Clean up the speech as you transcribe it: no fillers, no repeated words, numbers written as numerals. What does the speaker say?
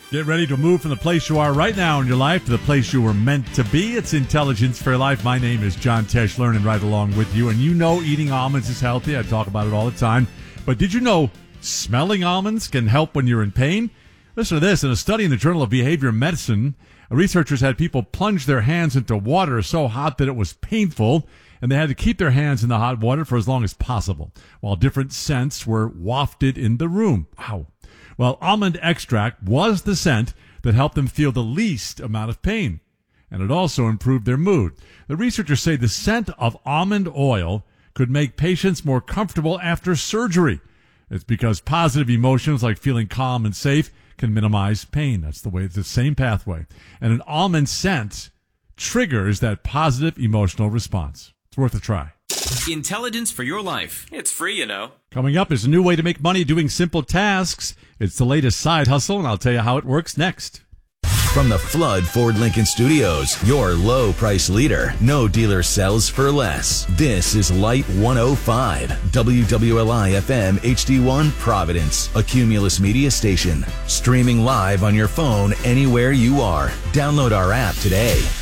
Get ready to move from the place you are right now in your life to the place you were meant to be. It's Intelligence for Your Life. My name is John Tesh, learning right along with you. And you know eating almonds is healthy. I talk about it all the time. But did you know smelling almonds can help when you're in pain? Listen to this. In a study in the Journal of Behavior Medicine, researchers had people plunge their hands into water so hot that it was painful, and they had to keep their hands in the hot water for as long as possible, while different scents were wafted in the room. Wow. Well, almond extract was the scent that helped them feel the least amount of pain, and it also improved their mood. The researchers say the scent of almond oil could make patients more comfortable after surgery. It's because positive emotions like feeling calm and safe can minimize pain. That's the way, it's the same pathway. And an almond scent triggers that positive emotional response. It's worth a try. Intelligence for Your Life. It's free, you know. Coming up is a new way to make money doing simple tasks. It's the latest side hustle, and I'll tell you how it works next. From the Flood Ford Lincoln Studios, your low price leader. No dealer sells for less. This is Light 105, WWLI FM HD1 Providence, a Cumulus media station. Streaming live on your phone anywhere you are. Download our app today.